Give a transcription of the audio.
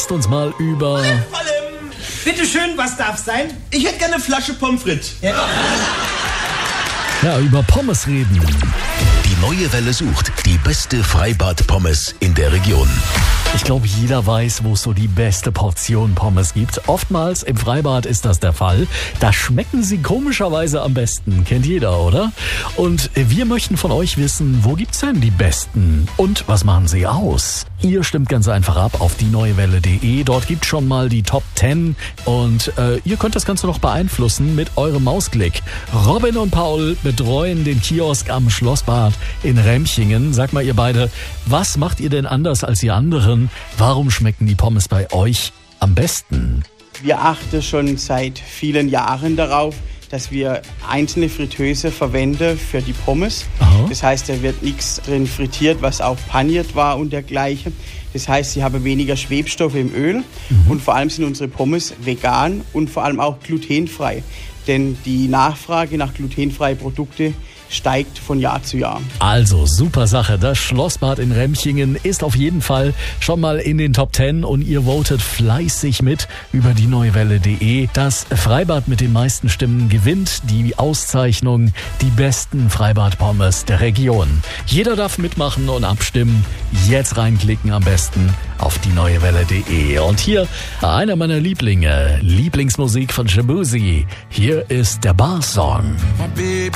lasst uns mal über... Bitte schön, was darf sein? Ich hätte gerne eine Flasche Pommes frites. Ja, über Pommes reden. Die Neue Welle sucht die beste Freibad-Pommes in der Region. Ich glaube, jeder weiß, wo es so die beste Portion Pommes gibt. Oftmals im Freibad ist das der Fall. Da schmecken sie komischerweise am besten. Kennt jeder, oder? Und wir möchten von euch wissen, wo gibt's denn die besten? Und was machen sie aus? Ihr stimmt ganz einfach ab auf dieneuewelle.de. Dort gibt's schon mal die Top 10 und ihr könnt das Ganze noch beeinflussen mit eurem Mausklick. Robin und Paul betreuen den Kiosk am Schlossbad in Remchingen. Sagt mal ihr beide, was macht ihr denn anders als die anderen? Warum schmecken die Pommes bei euch am besten? Wir achten schon seit vielen Jahren darauf, dass wir einzelne Fritteuse verwenden für die Pommes. Aha. Das heißt, da wird nichts drin frittiert, was auch paniert war und dergleichen. Das heißt, sie haben weniger Schwebstoffe im Öl und vor allem sind unsere Pommes vegan und vor allem auch glutenfrei. Denn die Nachfrage nach glutenfreien Produkten steigt von Jahr zu Jahr. Also, super Sache. Das Schlossbad in Remchingen ist auf jeden Fall schon mal in den Top 10 und ihr votet fleißig mit über dieneuewelle.de. Das Freibad mit den meisten Stimmen gewinnt die Auszeichnung die besten Freibad-Pommes der Region. Jeder darf mitmachen und abstimmen. Jetzt reinklicken am besten auf dieneuewelle.de. Und hier einer meiner Lieblingsmusik von Shabuzi. Hier ist der Bar-Song.